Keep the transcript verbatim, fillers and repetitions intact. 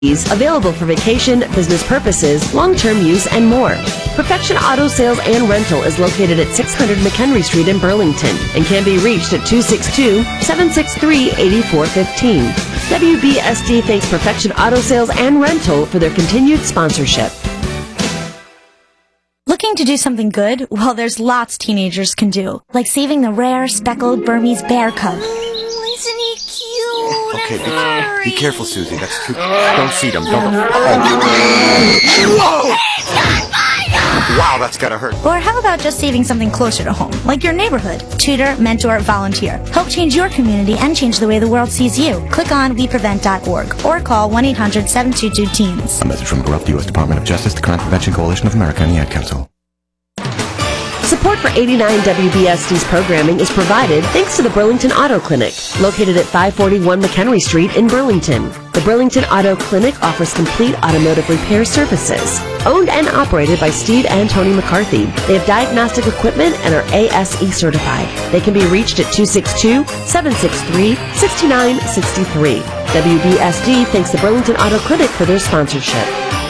Available for vacation, business purposes, long-term use, and more. Perfection Auto Sales and Rental is located at six hundred McHenry Street in Burlington and can be reached at two six two, seven six three, eight four one five. W B S D thanks Perfection Auto Sales and Rental for their continued sponsorship. Looking to do something good? Well, there's lots teenagers can do, like saving the rare speckled Burmese bear cub. Isn't he cute? Okay, and be, be careful, Susie. That's too... Don't feed him. Don't... Whoa! Wow, that's gotta hurt. Or how about just saving something closer to home, like your neighborhood? Tutor, mentor, volunteer. Help change your community and change the way the world sees you. Click on we prevent dot org or call one eight hundred, seven two two, teens. A message from Corrupt U S Department of Justice, the Crime Prevention Coalition of America, and the Ad Council. Support for eighty-nine W B S D's programming is provided thanks to the Burlington Auto Clinic, located at five forty-one McHenry Street in Burlington. The Burlington Auto Clinic offers complete automotive repair services. Owned and operated by Steve and Tony McCarthy, they have diagnostic equipment and are A S E certified. They can be reached at two six two, seven six three, six nine six three. W B S D thanks the Burlington Auto Clinic for their sponsorship.